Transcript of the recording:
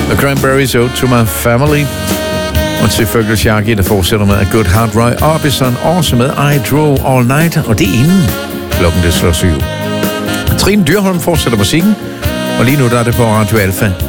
The Cranberries, Ode to My Family. Og selvfølgelig Shaggy, der fortsætter med A Good Heart. Roy Orbison også med I Drove All Night. Og det er inden klokken det slår 7. Trine Dyrholm fortsætter musikken. Og lige nu der er det på Radio Alpha